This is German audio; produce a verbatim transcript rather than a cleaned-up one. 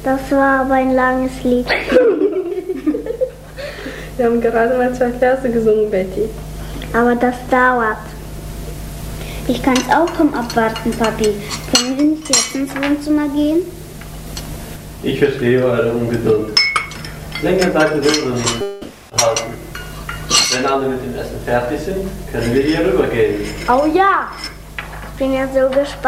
Das war aber ein langes Lied. Wir haben gerade mal zwei Verse gesungen, Betty. Aber das dauert. Ich kann es auch kaum abwarten, Papi. Können wir nicht jetzt ins Wohnzimmer gehen? Ich verstehe eure Ungeduld. Länger seid ihr sowieso nicht halten. Wenn alle mit dem Essen fertig sind, können wir hier rübergehen. Oh ja! Ich bin ja so gespannt.